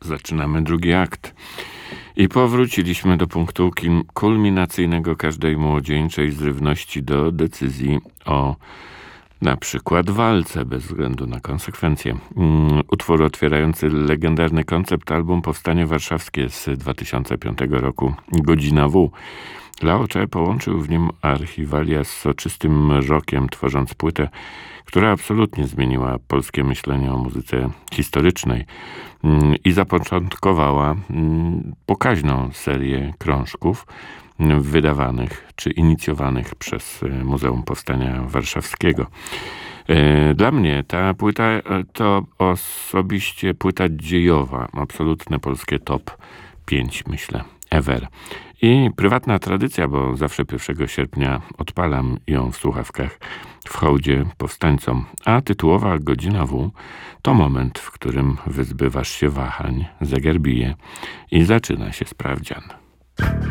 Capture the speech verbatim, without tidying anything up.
zaczynamy drugi akt. I powróciliśmy do punktu kulminacyjnego każdej młodzieńczej zrywności do decyzji o na przykład walce, bez względu na konsekwencje. Utwór otwierający legendarny koncept album Powstanie Warszawskie z dwa tysiące piątego roku, Godzina W. Lao Tse połączył w nim archiwalia z soczystym rockiem, tworząc płytę, która absolutnie zmieniła polskie myślenie o muzyce historycznej i zapoczątkowała pokaźną serię krążków wydawanych czy inicjowanych przez Muzeum Powstania Warszawskiego. Dla mnie ta płyta to osobiście płyta dziejowa, absolutne polskie top pięć, myślę, ever. I prywatna tradycja, bo zawsze pierwszego sierpnia odpalam ją w słuchawkach w hołdzie powstańcom, a tytułowa Godzina W to moment, w którym wyzbywasz się wahań, zegar bije i zaczyna się sprawdzian.